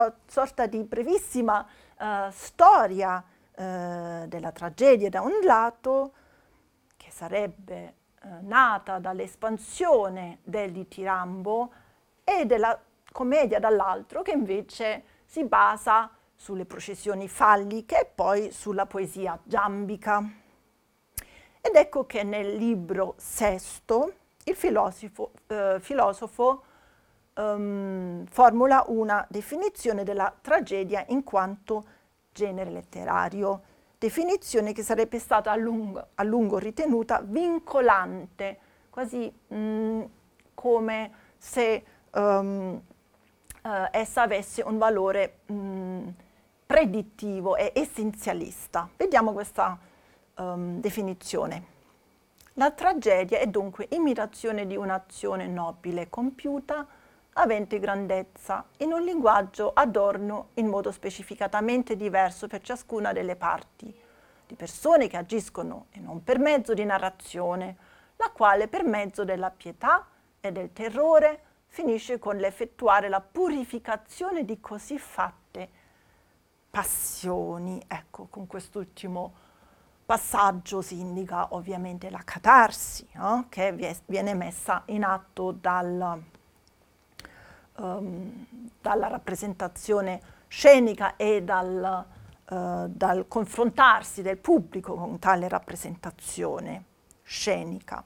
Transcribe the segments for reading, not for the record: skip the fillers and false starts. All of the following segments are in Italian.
sorta di brevissima storia della tragedia da un lato, che sarebbe nata dall'espansione del ditirambo, e della commedia dall'altro, che invece si basa sulle processioni falliche e poi sulla poesia giambica. Ed ecco che nel libro sesto il filosofo formula una definizione della tragedia in quanto genere letterario, definizione che sarebbe stata a lungo ritenuta vincolante, quasi come se essa avesse un valore predittivo e essenzialista. Vediamo questa definizione. La tragedia è dunque imitazione di un'azione nobile compiuta, avente grandezza, in un linguaggio adorno in modo specificatamente diverso per ciascuna delle parti, di persone che agiscono e non per mezzo di narrazione, la quale per mezzo della pietà e del terrore finisce con l'effettuare la purificazione di così fatte passioni. Ecco, con quest'ultimo passaggio si indica ovviamente la catarsi, no? Che viene messa in atto dalla rappresentazione scenica e dal confrontarsi del pubblico con tale rappresentazione scenica.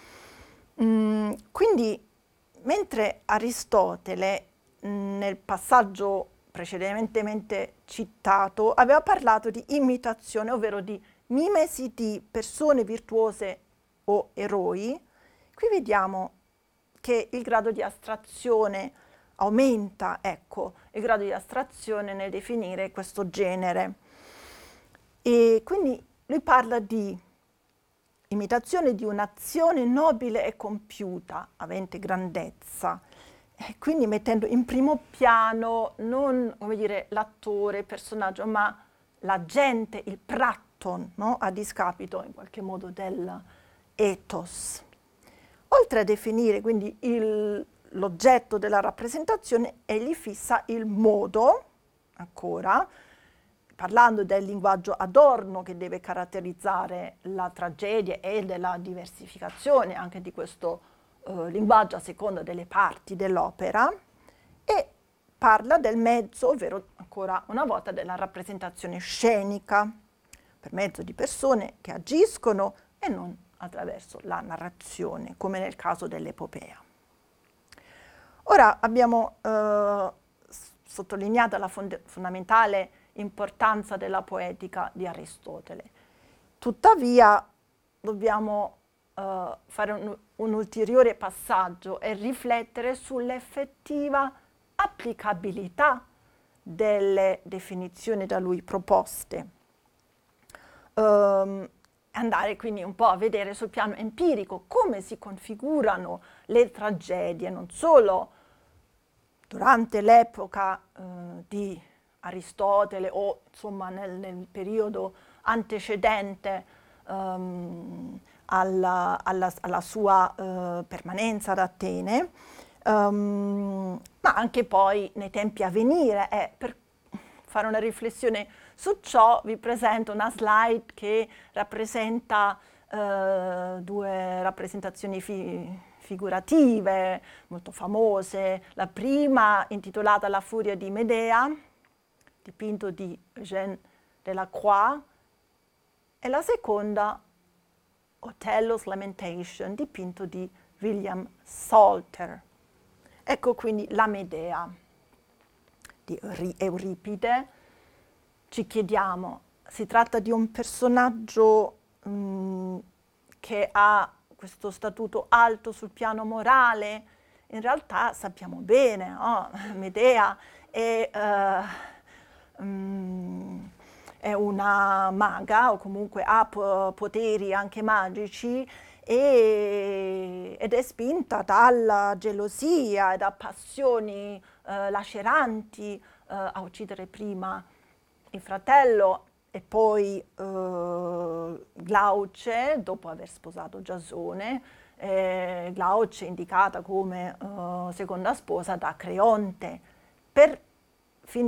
Quindi, mentre Aristotele, nel passaggio precedentemente citato, aveva parlato di imitazione, ovvero di mimesi di persone virtuose o eroi, qui vediamo che il grado di astrazione aumenta, ecco, il grado di astrazione nel definire questo genere. E quindi lui parla di imitazione di un'azione nobile e compiuta, avente grandezza, e quindi mettendo in primo piano non, come dire, l'attore, il personaggio, ma l'agente, il praeton, no? A discapito in qualche modo dell'ethos. Oltre a definire quindi l'oggetto della rappresentazione, egli fissa il modo, ancora, parlando del linguaggio adorno che deve caratterizzare la tragedia e della diversificazione anche di questo linguaggio a seconda delle parti dell'opera, e parla del mezzo, ovvero ancora una volta della rappresentazione scenica, per mezzo di persone che agiscono e non attraverso la narrazione, come nel caso dell'epopea. Ora abbiamo sottolineato la fondamentale importanza della poetica di Aristotele. Tuttavia dobbiamo fare un ulteriore passaggio e riflettere sull'effettiva applicabilità delle definizioni da lui proposte. Andare quindi un po' a vedere sul piano empirico come si configurano le tragedie, non solo durante l'epoca di Aristotele o insomma nel periodo antecedente alla sua permanenza ad Atene, ma anche poi nei tempi a venire. Per fare una riflessione su ciò vi presento una slide che rappresenta due rappresentazioni figurative molto famose. La prima, intitolata La furia di Medea, dipinto di Eugène Delacroix, e la seconda, Othello's Lamentation, dipinto di William Salter. Ecco quindi la Medea di Euripide. Ci chiediamo, si tratta di un personaggio che ha questo statuto alto sul piano morale? In realtà sappiamo bene, oh, Medea è una maga, o comunque ha poteri anche magici, ed è spinta dalla gelosia e da passioni laceranti a uccidere prima il fratello e poi Glauce, dopo aver sposato Giasone. Glauce indicata come seconda sposa da Creonte, per